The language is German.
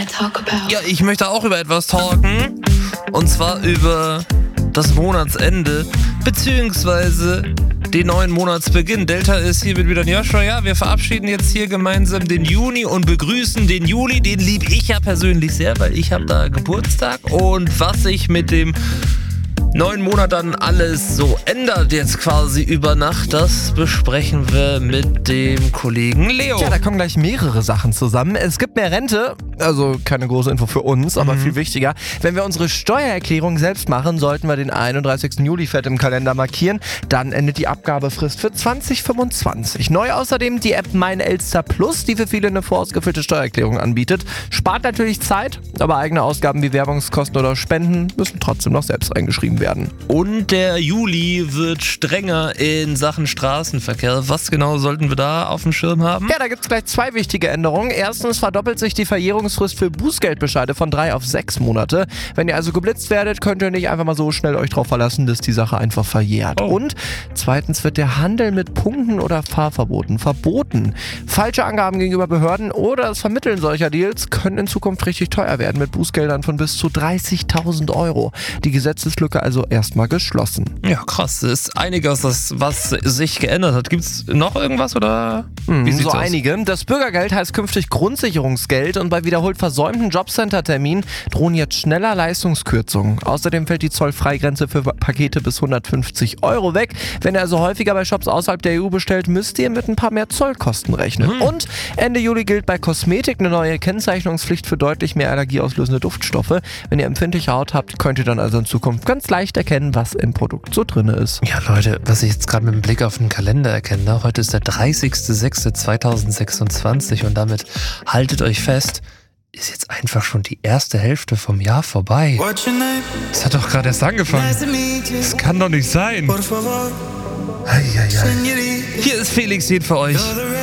Ja, ich möchte auch über etwas talken. Und zwar über das Monatsende, beziehungsweise den neuen Monatsbeginn. Delta ist hier mit wieder ein Joshua. Ja, wir verabschieden jetzt hier gemeinsam den Juni und begrüßen den Juli. Den liebe ich ja persönlich sehr, weil ich habe da Geburtstag. Und was sich mit dem neuen Monat dann alles so ändert jetzt quasi über Nacht, das besprechen wir mit dem Kollegen Leo. Ja, da kommen gleich mehrere Sachen zusammen. Es gibt mehr Rente, also keine große Info für uns, aber viel wichtiger. Wenn wir unsere Steuererklärung selbst machen, sollten wir den 31. Juli fett im Kalender markieren. Dann endet die Abgabefrist für 2025. Neu außerdem die App Mein Elster Plus, die für viele eine vorausgefüllte Steuererklärung anbietet. Spart natürlich Zeit, aber eigene Ausgaben wie Werbungskosten oder Spenden müssen trotzdem noch selbst eingeschrieben werden. Und der Juli wird strenger in Sachen Straßenverkehr. Was genau sollten wir da auf dem Schirm haben? Ja, da gibt es gleich zwei wichtige Änderungen. Erstens verdoppelt sich die Verjährungsfrist für Bußgeldbescheide von 3 auf 6 Monate. Wenn ihr also geblitzt werdet, könnt ihr nicht einfach mal so schnell euch drauf verlassen, dass die Sache einfach verjährt. Oh. Und zweitens wird der Handel mit Punkten oder Fahrverboten verboten. Falsche Angaben gegenüber Behörden oder das Vermitteln solcher Deals können in Zukunft richtig teuer werden mit Bußgeldern von bis zu 30.000 €. Die Gesetzeslücke also erstmal geschlossen. Ja, krass. Das ist einiges, was sich geändert hat. Gibt es noch irgendwas oder wie sieht's So aus? einige. Das Bürgergeld heißt künftig Grundsicherungsgeld und bei wiederholt versäumten Jobcenter-Terminen drohen jetzt schneller Leistungskürzungen. Außerdem fällt die Zollfreigrenze für Pakete bis 150 € weg. Wenn ihr also häufiger bei Shops außerhalb der EU bestellt, müsst ihr mit ein paar mehr Zollkosten rechnen. Und Ende Juli gilt bei Kosmetik eine neue Kennzeichnungspflicht für deutlich mehr allergieauslösende Duftstoffe. Wenn ihr empfindliche Haut habt, könnt ihr dann also in Zukunft ganz leicht erkennen, was im Produkt so drin ist. Ja, Leute, was ich jetzt gerade mit dem Blick auf den Kalender erkenne, heute ist der 30.06.2026 und damit haltet euch fest, ist jetzt einfach schon die erste Hälfte vom Jahr vorbei. Das hat doch gerade erst angefangen. Das kann doch nicht sein. Hier ist Felix Jen für euch.